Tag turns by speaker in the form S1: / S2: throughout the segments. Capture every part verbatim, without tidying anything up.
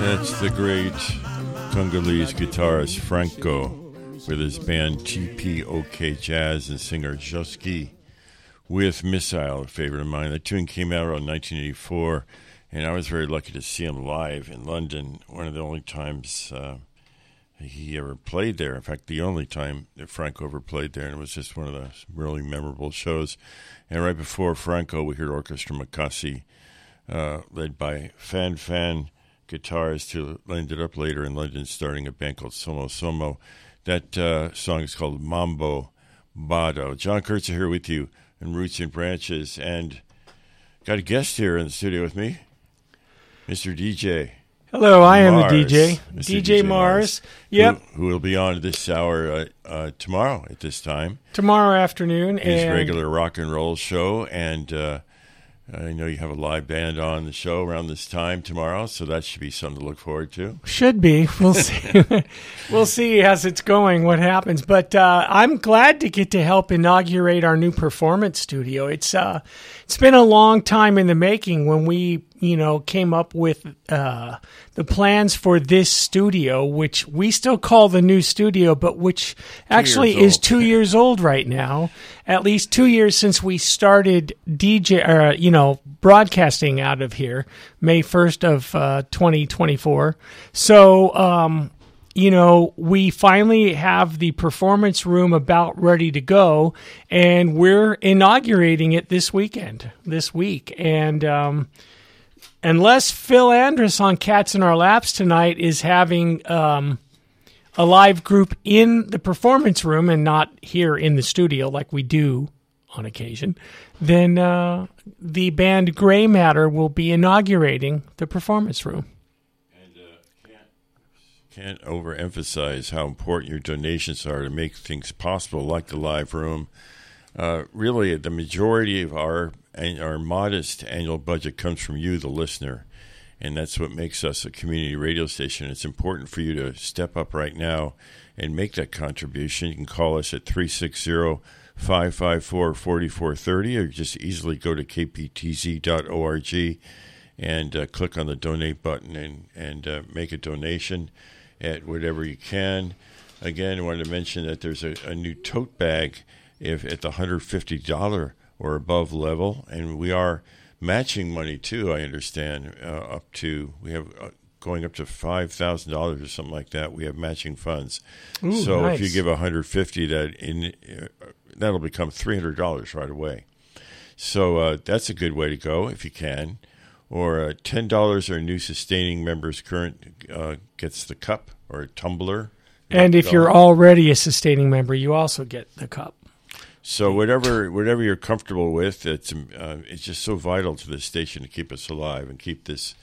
S1: That's the great Congolese guitarist Franco with his band T P O K Jazz and singer Joski with Missile, a favorite of mine. That tune came out around nineteen eighty-four, and I was very lucky to see him live in London, one of the only times uh, he ever played there. In fact, the only time that Franco ever played there, and it was just one of the really memorable shows. And right before Franco, we heard Orchestra Makasi, uh, led by Fan Fan guitarist who ended up later in London starting a band called Somo Somo. That uh, song is called Mambo Bado. John Kurtzer here with you in Roots and Branches, and got a guest here in the studio with me, Mister D J.
S2: Hello, I am
S1: Mars,
S2: the D J,
S1: Mister
S2: D J, D J Mars. Mars. Yep,
S1: who, who will be on this hour uh, uh, tomorrow at this time.
S2: Tomorrow afternoon,
S1: his
S2: and
S1: regular rock and roll show, and uh, I know you have a live band on the show around this time tomorrow, so that should be something to look forward to.
S2: Should be. We'll see. We'll see as it's going what happens. But uh, I'm glad to get to help inaugurate our new performance studio. It's uh, it's been a long time in the making when we, you know, came up with uh, the plans for this studio, which we still call the new studio, but which actually is two years old right now. At least two years since we started D J, uh, you know, broadcasting out of here, May first of uh, twenty twenty-four. So, um, you know, we finally have the performance room about ready to go, and we're inaugurating it this weekend, this week. And um, unless Phil Andrus on Cats in Our Laps tonight is having um, a live group in the performance room and not here in the studio like we do on occasion, then uh, the band Gray Matter will be inaugurating the performance room.
S1: And uh, can't, can't overemphasize how important your donations are to make things possible, like the live room. Uh, really, the majority of our our modest annual budget comes from you, the listener. And that's what makes us a community radio station. It's important for you to step up right now and make that contribution. You can call us at three six zero, five five four, four four three zero or just easily go to k p t z dot org and uh, click on the donate button and, and uh, make a donation at whatever you can. Again, I wanted to mention that there's a, a new tote bag if at the one hundred fifty dollars or above level, and we are matching money too, I understand, uh, up to, we have uh, going up to five thousand dollars or something like that. We have matching funds.
S2: Ooh,
S1: so
S2: nice.
S1: If you give one hundred fifty dollars, that in, uh, that'll become three hundred dollars right away. So uh, that's a good way to go if you can. Or uh, ten dollars our new sustaining members current uh, gets the cup or a tumbler.
S2: And if you're already a sustaining member, you also get the cup.
S1: So whatever whatever you're comfortable with, it's uh, it's just so vital to this station to keep us alive and keep this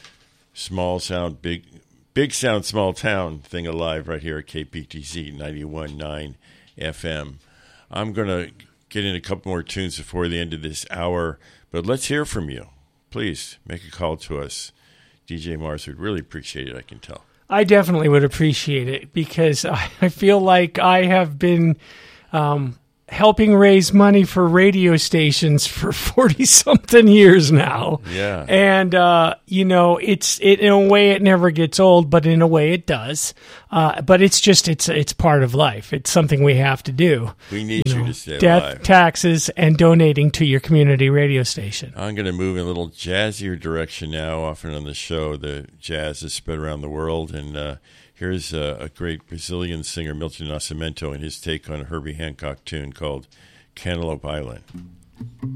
S1: small sound, big big sound, small town thing alive right here at K P T Z ninety-one point nine F M. I'm going to get in a couple more tunes before the end of this hour, but let's hear from you. Please make a call to us. D J Mars would really appreciate it, I can tell.
S2: I definitely would appreciate it because I feel like I have been um, helping raise money for radio stations for forty-something years now.
S1: Yeah.
S2: And, uh, you know, it's it in a way it never gets old, but in a way it does. Uh, but it's just, it's it's part of life. It's something we have to do.
S1: We need you, know, you to stay
S2: death,
S1: alive.
S2: Taxes, and donating to your community radio station.
S1: I'm going to move in a little jazzier direction now. Often on the show, the jazz is spread around the world, and uh, here's a, a great Brazilian singer, Milton Nascimento, and his take on a Herbie Hancock tune called Cantaloupe Island.